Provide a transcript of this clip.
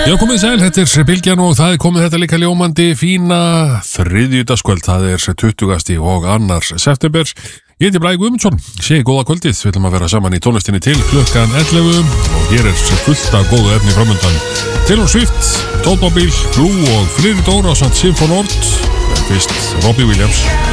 Já, komið sæl, þetta Bylgjan og það komið þetta líka ljómandi fína þriðjudagskvöld, það 20. og 2. september. Ég heiti Bragi Guðmundsson, segi góða kvöldið, við ætlum að vera saman í tónlistinni til klukkan 11 og hér fullt af góðu efni framundan. Taylor Swift, Todd Mobil, Blue og Friðrik Dóra ásamt Symphony Orth, fyrst Robbie Williams.